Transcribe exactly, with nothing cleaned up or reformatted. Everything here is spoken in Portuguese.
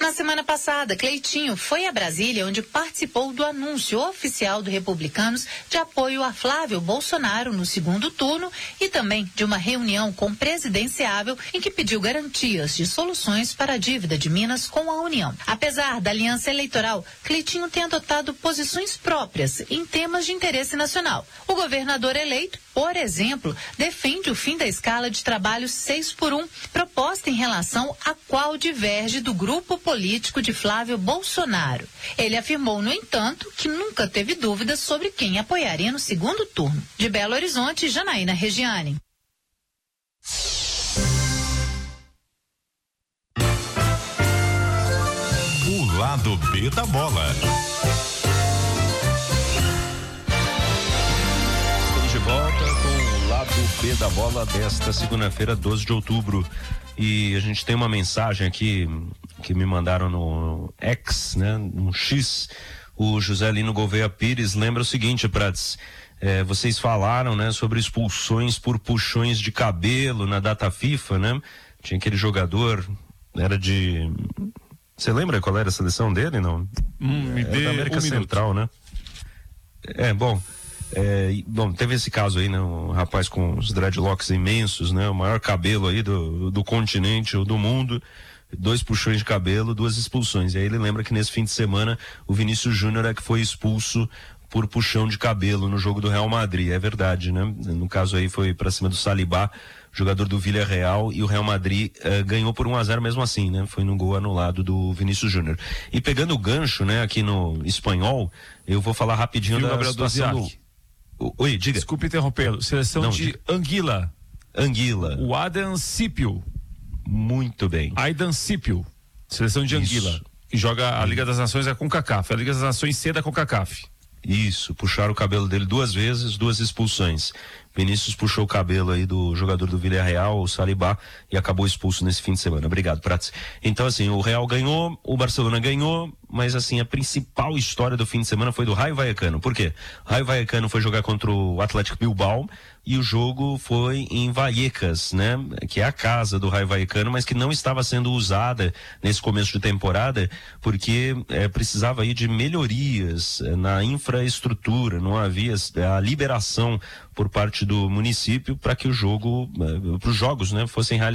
Na semana passada, Cleitinho foi a Brasília, onde participou do anúncio oficial do Republicanos de apoio a Flávio Bolsonaro no segundo turno e também de uma reunião com Presidenciável em que pediu garantias de soluções para a dívida de Minas com a União. Apesar da aliança eleitoral, Cleitinho tem adotado posições próprias em temas de interesse nacional. O governador eleito, por exemplo, defende o fim da escala de trabalho seis por um, proposta em relação a qual diverge do grupo político de Flávio Bolsonaro. Ele afirmou, no entanto, que nunca teve dúvidas sobre quem apoiaria no segundo turno. De Belo Horizonte, Janaína Regiane. O lado B da bola. Estamos de volta com o lado B da bola desta segunda-feira, doze de outubro. E a gente tem uma mensagem aqui que me mandaram no X, né, no X. O José Lino Gouveia Pires lembra o seguinte, Prats, é, vocês falaram, né, sobre expulsões por puxões de cabelo na data FIFA, né? Tinha aquele jogador, era de... Você lembra qual era a seleção dele, não? Hum, me é dê da América um Central, minuto. né? É, bom... É, bom, teve esse caso aí, né? Um rapaz com os dreadlocks imensos, né? O maior cabelo aí do, do continente ou do mundo, dois puxões de cabelo, duas expulsões. E aí ele lembra que nesse fim de semana o Vinícius Júnior é que foi expulso por puxão de cabelo no jogo do Real Madrid. É verdade, né? No caso aí foi pra cima do Saliba, jogador do Villarreal, e o Real Madrid eh, ganhou por um a zero mesmo assim, né? Foi no gol anulado do Vinícius Júnior. E pegando o gancho, né, aqui no espanhol, eu vou falar rapidinho Viu, da Gabriel situação do... Doziak? Oi, diga. Desculpe interrompê-lo. Seleção Não, de diga. Anguila. Anguila. O Adam Cipio. Muito bem. Aidan Cipio. Seleção de Isso. Anguila. Que joga a Liga das Nações é com CONCACAF. A Liga das Nações C da CONCACAF. Isso, puxaram o cabelo dele duas vezes, duas expulsões. Vinícius puxou o cabelo aí do jogador do Villarreal, o Saliba, e acabou expulso nesse fim de semana. Obrigado, Prats. Então, assim, o Real ganhou, o Barcelona ganhou, mas, assim, a principal história do fim de semana foi do Rayo Vallecano. Por quê? O Rayo Vallecano foi jogar contra o Atlético Bilbao e o jogo foi em Vallecas, né? Que é a casa do Rayo Vallecano, mas que não estava sendo usada nesse começo de temporada, porque é, precisava aí de melhorias é, na infraestrutura, não havia a liberação por parte do município para que o jogo, para os jogos, né, fossem realizados